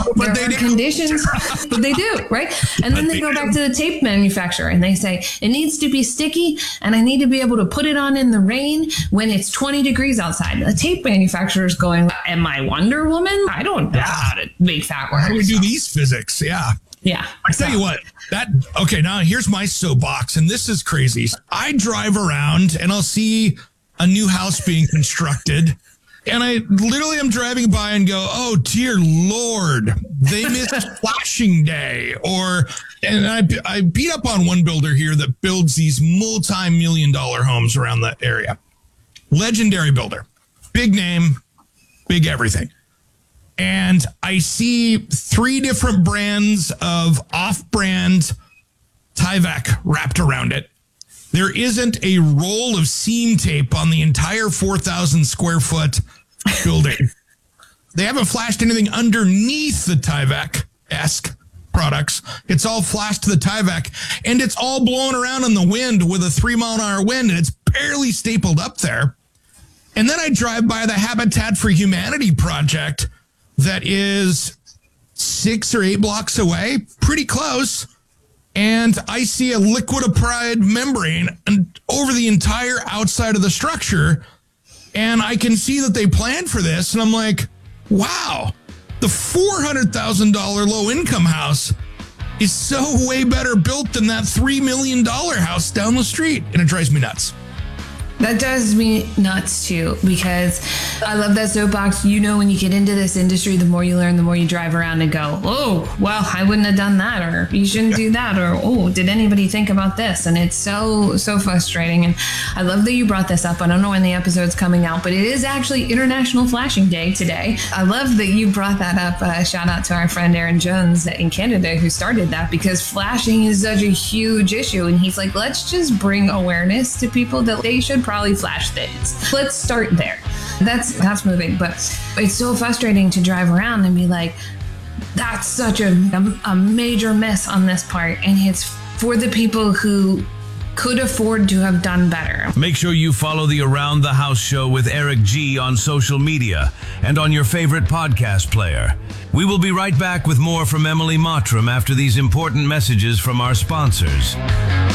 There are conditions, but they do, right? And then they go back to the tape manufacturer and they say, it needs to be sticky and I need to be able to put it on in the rain when it's 20 degrees outside. The tape manufacturer is going, am I Wonder Woman? I don't know how to make that work. How do we do these physics? Yeah. Yeah. I tell you what, now here's my soapbox, and this is crazy. I drive around and I'll see a new house being constructed, and I literally am driving by and go, oh, dear Lord, they missed flashing day. And I beat up on one builder here that builds these multi-million-dollar homes around the area. Legendary builder. Big name, big everything. And I see 3 different brands of off-brand Tyvek wrapped around it. There isn't a roll of seam tape on the entire 4,000 square foot building. They haven't flashed anything underneath the Tyvek-esque products. It's all flashed to the Tyvek, and it's all blown around in the wind with a 3-mile-an-hour wind, and it's barely stapled up there. And then I drive by the Habitat for Humanity project that is 6 or 8 blocks away, pretty close. And I see a liquid applied membrane over the entire outside of the structure. And I can see that they planned for this. And I'm like, wow, the $400,000 low income house is so way better built than that $3 million house down the street. And it drives me nuts. That drives me nuts too, because I love that soapbox. You know, when you get into this industry, the more you learn, the more you drive around and go, oh, well, I wouldn't have done that, or you shouldn't do that, or, oh, did anybody think about this? And it's so frustrating. And I love that you brought this up. I don't know when the episode's coming out, but it is actually International Flashing Day today. I love that you brought that up. Shout out to our friend Aaron Jones in Canada who started that, because flashing is such a huge issue. And he's like, let's just bring awareness to people that they should probably flash things. Let's start there. That's moving, but it's so frustrating to drive around and be like, that's such a major miss on this part, and it's for the people who could afford to have done better. Make sure you follow the Around the House show with Eric G on social media and on your favorite podcast player. We will be right back with more from Emily Mottram after these important messages from our sponsors.